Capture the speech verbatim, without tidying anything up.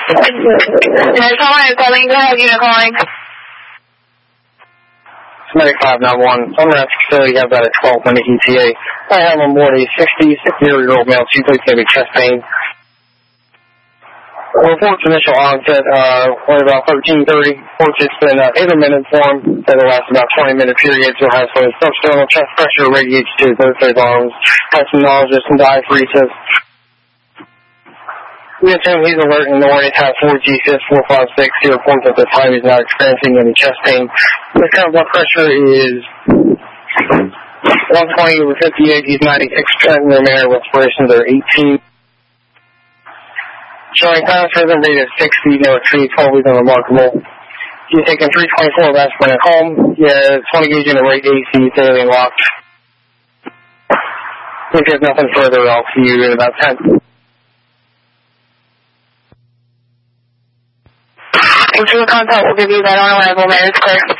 Calling, calling, go ahead, unit calling. ninety-five nine one. I'm going to have to facility have about a twelve minute E T A. I have on board a sixty-six-year-old male, two please give me chest pain. Report's initial onset, uh, was about thirteen thirty. Report's it's been uh, intermittent form that will last about twenty minute periods. We'll have some substernal chest pressure, radiates to both those arms, has some nausea, some diaphoresis. We assume he's alert and warning type four G C S four five six. He reports at this time he's not experiencing any chest pain. His current blood pressure is one twenty over fifty-eight. He's ninety-six percent and their manner of respirations are eighteen. Showing time rhythm rate of sixty, no retreat, twelve weeks unremarkable. He's taking three twenty-four of aspirin at home. He has twenty gauge in the right A C, daily locked. If there's nothing further, I'll see you in about ten. Thanks for the contact. We'll give you that on arrival. Mayor's clear.